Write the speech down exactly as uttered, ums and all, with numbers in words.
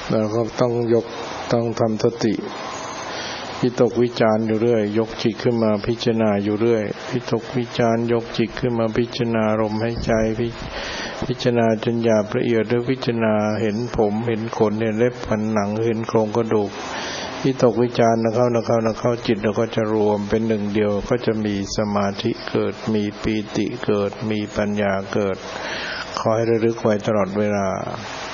แล้วก็ต้องยกต้องทำสติวิตกวิจารอยู่เรื่อยยกจิตขึ้นมาพิจารณาอยู่เรื่อยวิตกวิจารยกจิตขึ้นมาพิจารณาลมหายใจพิจารณาจนหยาบละเอียดด้วยพิจารณาเห็นผมเห็นขนเห็นเล็บฝันหนังเห็นโครงกระดูกวิตกวิจารนะเข้านะเข้านะเข้าจิตเราก็จะรวมเป็นหนึ่งเดียวก็จะมีสมาธิเกิดมีปีติเกิดมีปัญญาเกิดขอให้ระลึกไว้ตลอดเวลา